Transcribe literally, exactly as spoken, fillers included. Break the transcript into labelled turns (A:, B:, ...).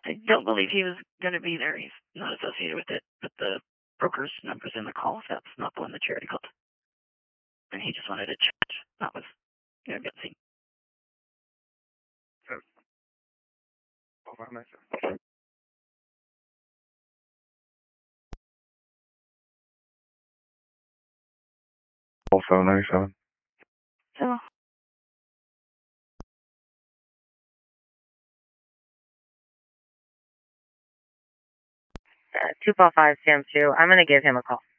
A: I don't believe he was going to be there. He's not associated with it, but the broker's number's in the call. If that's not the one that Charity called. And he just wanted to chat. That was, you know, good thing.
B: Also ninety-seven.
A: So.
C: Uh, two four five Sam two. I'm going to give him a call.